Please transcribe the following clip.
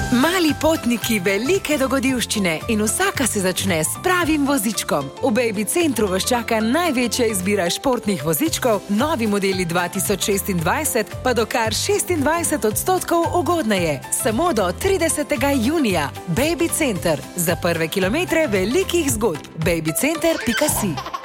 Mali potniki, velike dogodivščine in vsaka se začne s pravim vozičkom. V Baby Centru vas čaka največja izbira športnih vozičkov, novi modeli 2026 pa do kar 26% ugodneje. Samo do 30. junija. Baby Center. Za prve kilometre velikih zgodb. babycenter.si